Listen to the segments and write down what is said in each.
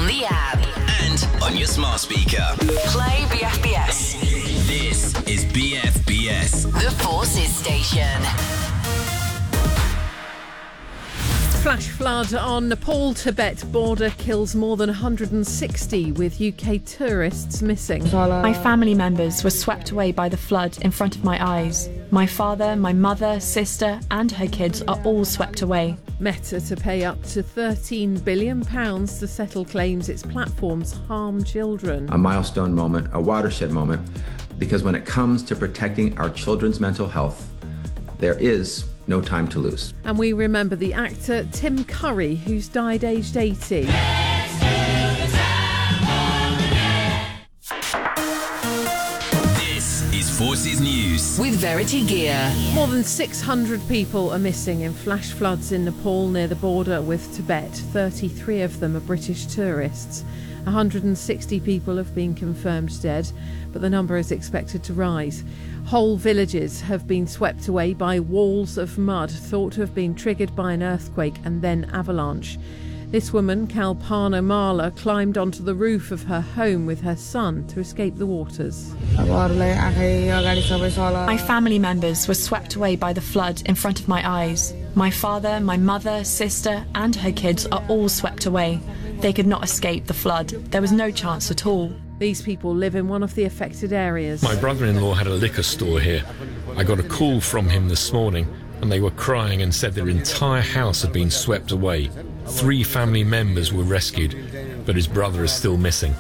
the app and on your smart speaker. Play BFBS. This is BFBS. The Forces Station. Flash flood on Nepal-Tibet border kills more than 160, with UK tourists missing. My family members were swept away by the flood in front of my eyes. My father, my mother, sister and her kids are all swept away. Meta to pay up to £13 billion to settle claims its platforms harm children. A milestone moment, a watershed moment, because when it comes to protecting our children's mental health, there is no time to lose. And we remember the actor Tim Curry, who's died aged 80. This is Forces News with Verity Gear. More than 600 people are missing in flash floods in Nepal near the border with Tibet. 33 of them are British tourists. 160 people have been confirmed dead, but the number is expected to rise. Whole villages have been swept away by walls of mud thought to have been triggered by an earthquake and then avalanche. This woman, Kalpana Mala, climbed onto the roof of her home with her son to escape the waters. My family members were swept away by the flood in front of my eyes. My father, my mother, sister and her kids are all swept away. They could not escape the flood. There was no chance at all. These people live in one of the affected areas. My brother-in-law had a liquor store here. I got a call from him this morning and they were crying and said their entire house had been swept away. 3 family members were rescued, but his brother is still missing.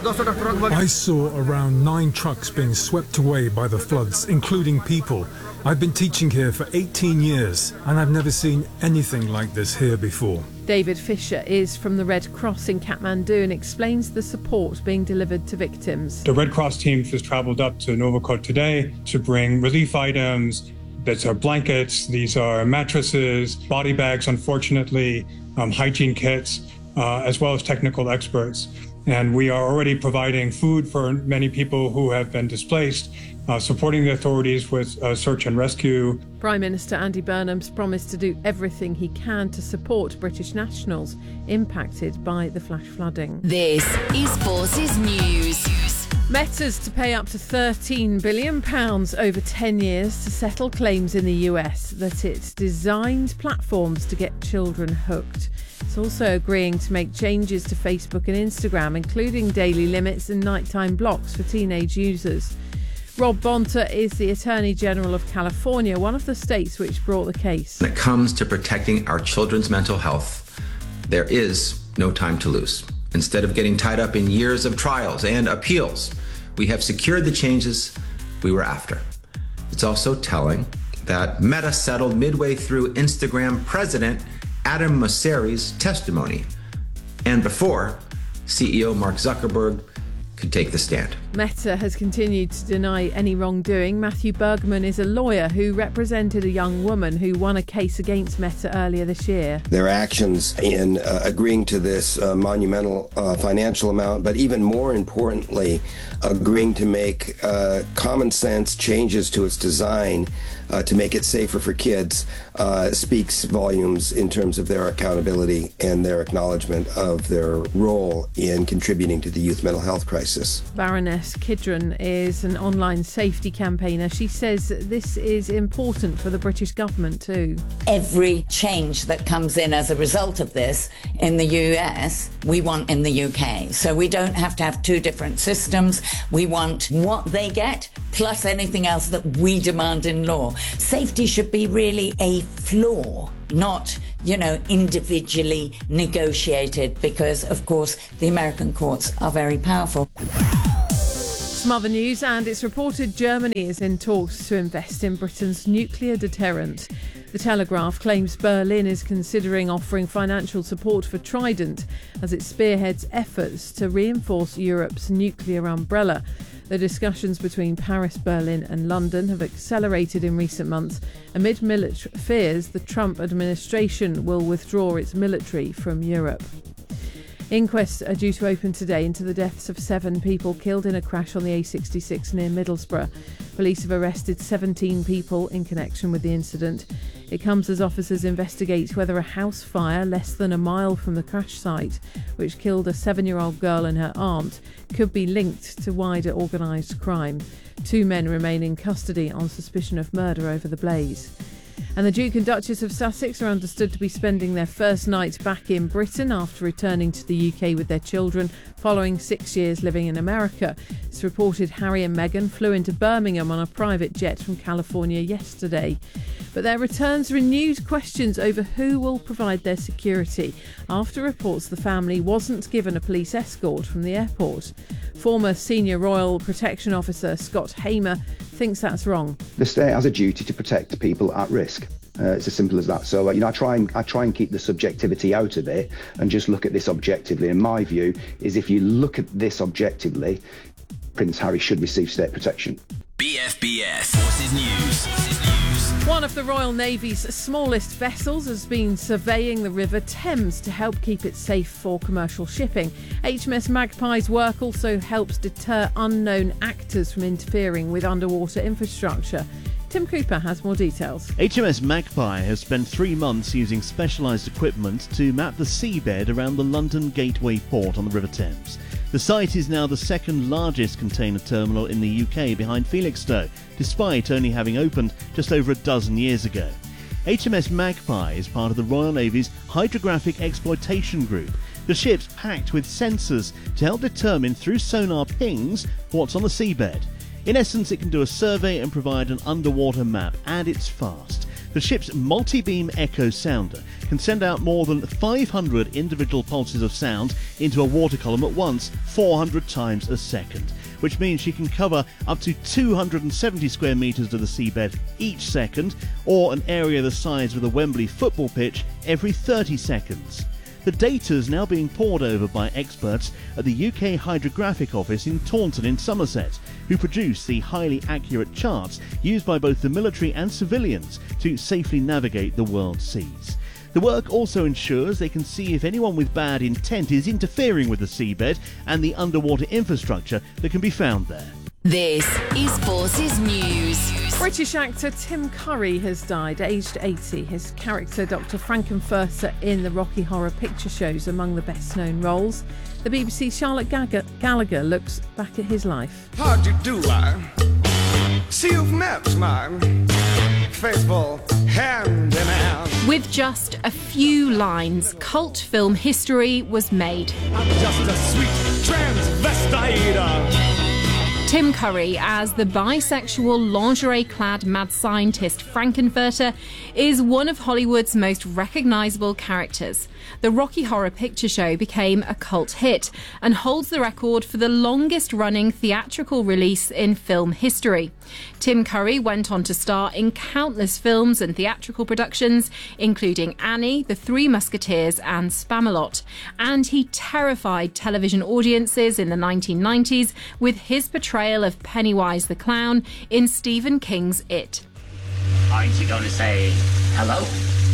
I saw around 9 trucks being swept away by the floods, including people. I've been teaching here for 18 years and I've never seen anything like this here before. David Fisher is from the Red Cross in Kathmandu and explains the support being delivered to victims. The Red Cross team has travelled up to Novakot today to bring relief items. These are blankets, these are mattresses, body bags, unfortunately, hygiene kits, as well as technical experts. And we are already providing food for many people who have been displaced, supporting the authorities with search and rescue. Prime Minister Andy Burnham's promised to do everything he can to support British nationals impacted by the flash flooding. This is Forces News. Meta's to pay up to £13 billion over 10 years to settle claims in the US that it's designed platforms to get children hooked. It's also agreeing to make changes to Facebook and Instagram, including daily limits and nighttime blocks for teenage users. Rob Bonta is the Attorney General of California, one of the states which brought the case. When it comes to protecting our children's mental health, there is no time to lose. Instead of getting tied up in years of trials and appeals, we have secured the changes we were after. It's also telling that Meta settled midway through Instagram president Adam Mosseri's testimony, and before CEO Mark Zuckerberg could take the stand. Meta has continued to deny any wrongdoing. Matthew Bergman is a lawyer who represented a young woman who won a case against Meta earlier this year. Their actions in agreeing to this monumental financial amount, but even more importantly, agreeing to make common sense changes to its design to make it safer for kids speaks volumes in terms of their accountability and their acknowledgement of their role in contributing to the youth mental health crisis. Baroness Kidron is an online safety campaigner. She says this is important for the British government too. Every change that comes in as a result of this in the US, we want in the UK. So we don't have to have 2 different systems. We want what they get plus anything else that we demand in law. Safety should be really a flaw, not, individually negotiated, because, of course, the American courts are very powerful. Some other news, and it's reported Germany is in talks to invest in Britain's nuclear deterrent. The Telegraph claims Berlin is considering offering financial support for Trident as it spearheads efforts to reinforce Europe's nuclear umbrella. The discussions between Paris, Berlin and London have accelerated in recent months amid military fears the Trump administration will withdraw its military from Europe. Inquests are due to open today into the deaths of 7 people killed in a crash on the A66 near Middlesbrough. Police have arrested 17 people in connection with the incident. It comes as officers investigate whether a house fire less than a mile from the crash site, which killed a 7-year-old girl and her aunt, could be linked to wider organised crime. 2 men remain in custody on suspicion of murder over the blaze. And the Duke and Duchess of Sussex are understood to be spending their first night back in Britain after returning to the UK with their children following 6 years living in America. It's reported Harry and Meghan flew into Birmingham on a private jet from California yesterday. But their returns renewed questions over who will provide their security after reports the family wasn't given a police escort from the airport. Former Senior Royal Protection Officer Scott Hamer thinks that's wrong. The state has a duty to protect people at risk. It's as simple as that. So, I try and keep the subjectivity out of it and just look at this objectively. And my view is if you look at this objectively, Prince Harry should receive state protection. BFBS Forces News. One of the Royal Navy's smallest vessels has been surveying the River Thames to help keep it safe for commercial shipping. HMS Magpie's work also helps deter unknown actors from interfering with underwater infrastructure. Tim Cooper has more details. HMS Magpie has spent 3 months using specialised equipment to map the seabed around the London Gateway port on the River Thames. The site is now the second largest container terminal in the UK behind Felixstowe, despite only having opened just over a dozen years ago. HMS Magpie is part of the Royal Navy's Hydrographic Exploitation Group. The ship's packed with sensors to help determine through sonar pings what's on the seabed. In essence, it can do a survey and provide an underwater map, and it's fast. The ship's multi-beam echo sounder can send out more than 500 individual pulses of sound into a water column at once, 400 times a second, which means she can cover up to 270 square metres of the seabed each second, or an area the size of a Wembley football pitch every 30 seconds. The data is now being pored over by experts at the UK Hydrographic Office in Taunton in Somerset, who produce the highly accurate charts used by both the military and civilians to safely navigate the world's seas. The work also ensures they can see if anyone with bad intent is interfering with the seabed and the underwater infrastructure that can be found there. This is Forces News. British actor Tim Curry has died, aged 80. His character Dr. Frankenfurter in the Rocky Horror Picture Show is among the best-known roles. The BBC's Charlotte Gallagher looks back at his life. How do you do, I see you've met my faithful hand in hand. With just a few lines, cult film history was made. I'm just a sweet transvestite. Tim Curry, as the bisexual lingerie-clad mad scientist Frankenfurter, is one of Hollywood's most recognisable characters. The Rocky Horror Picture Show became a cult hit and holds the record for the longest-running theatrical release in film history. Tim Curry went on to star in countless films and theatrical productions, including Annie, The Three Musketeers and Spamalot. And he terrified television audiences in the 1990s with his portrayal of Pennywise the Clown in Stephen King's It. Aren't you going to say hello?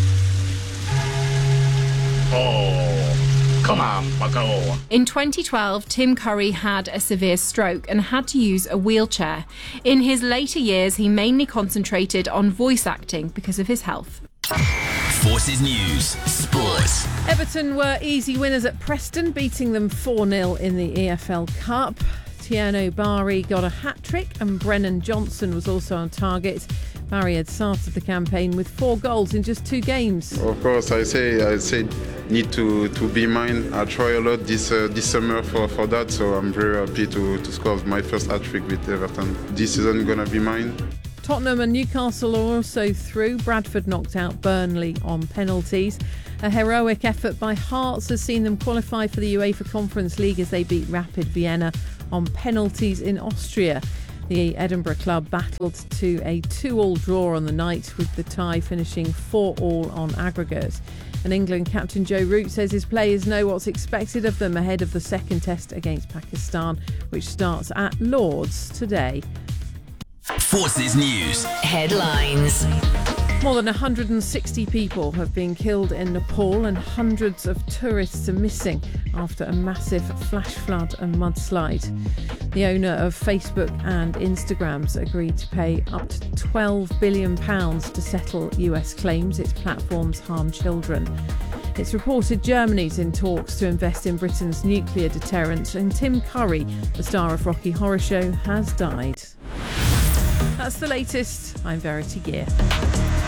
Oh, come on, bucko. In 2012, Tim Curry had a severe stroke and had to use a wheelchair. In his later years, he mainly concentrated on voice acting because of his health. Forces News Sports. Everton were easy winners at Preston, beating them 4-0 in the EFL Cup. Tiano Bari got a hat-trick and Brennan Johnson was also on target. Barry had started the campaign with 4 goals in just 2 games. Of course, I say need to be mine. I try a lot this summer for that, so I'm very happy to score my first hat-trick with Everton. This season gonna be mine. Tottenham and Newcastle are also through. Bradford knocked out Burnley on penalties. A heroic effort by Hearts has seen them qualify for the UEFA Conference League as they beat Rapid Vienna on penalties in Austria. The Edinburgh club battled to a 2-2 draw on the night, with the tie finishing 4-4 on aggregate. And England captain Joe Root says his players know what's expected of them ahead of the second test against Pakistan, which starts at Lord's today. Forces News Headlines. More than 160 people have been killed in Nepal and hundreds of tourists are missing after a massive flash flood and mudslide. The owner of Facebook and Instagram's agreed to pay up to £12 billion to settle US claims its platforms harm children. It's reported Germany's in talks to invest in Britain's nuclear deterrent, and Tim Curry, the star of Rocky Horror Show, has died. That's the latest. I'm Verity Gear.